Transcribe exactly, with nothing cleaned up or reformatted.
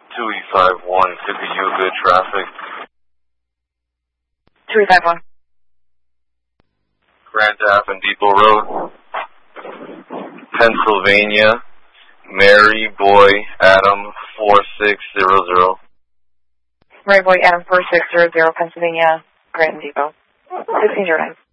two E five one, could be you good traffic. two E five one. Grand Ave and Depot Road, Pennsylvania, Mary Boy Adam four six zero zero. Mary Boy Adam four six zero zero, Pennsylvania, Grand Depot. sixteen zero nine.